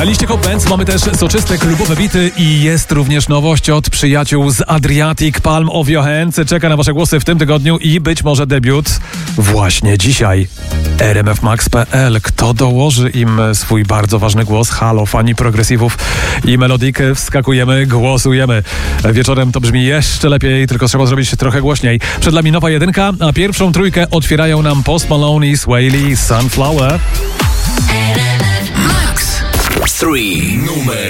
Na liście Hot Bands mamy też soczyste klubowe bity i jest również nowość od przyjaciół z Adriatic, Palm of Your Hands. Czeka na wasze głosy w tym tygodniu i być może debiut właśnie dzisiaj. RMFMax.pl. Kto dołoży im swój bardzo ważny głos? Halo, fani progresywów i melodik. Wskakujemy, głosujemy. Wieczorem to brzmi jeszcze lepiej, tylko trzeba zrobić trochę głośniej. Przed nami nowa jedynka, a pierwszą trójkę otwierają nam Post Malone i Swae Lee, Sunflower. Max 3 numer